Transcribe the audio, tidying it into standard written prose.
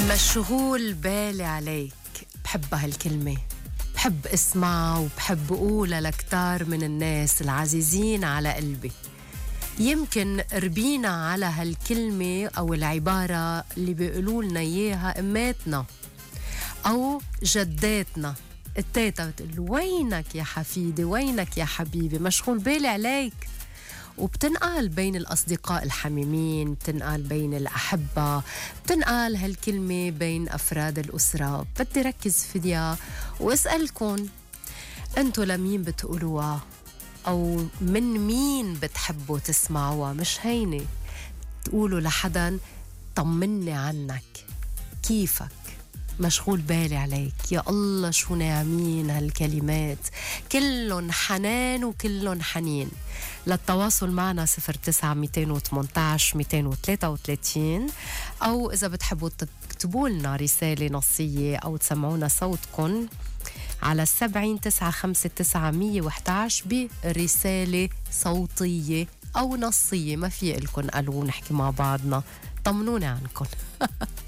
مشغول بالي عليك. بحب هالكلمة، بحب اسمعها وبحب أقولها لكتار من الناس العزيزين على قلبي. يمكن ربينا على هالكلمة أو العبارة اللي بيقولوا لنا إياها أماتنا أو جداتنا. التيتا بتقول وينك يا حفيدي، وينك يا حبيبي، مشغول بالي عليك. وبتنقال بين الأصدقاء الحميمين، بتنقال بين الأحبة، بتنقال هالكلمة بين أفراد الأسرة. بدي ركز فيها وأسألكم أنتوا لمين بتقولوها أو من مين بتحبوا تسمعوها؟ مش هينة تقولوا لحدا طمني عنك، كيفك، مشغول بالي عليك. يا الله شو ناعمين هالكلمات، كلن حنان وكلن حنين. للتواصل معنا 09-218-233 أو إذا بتحبوا تكتبوا لنا رسالة نصية أو تسمعونا صوتكم على 70-959-111 برسالة صوتية أو نصية. ما في إلكن قالوا نحكي مع بعضنا، طمنوني عنكم.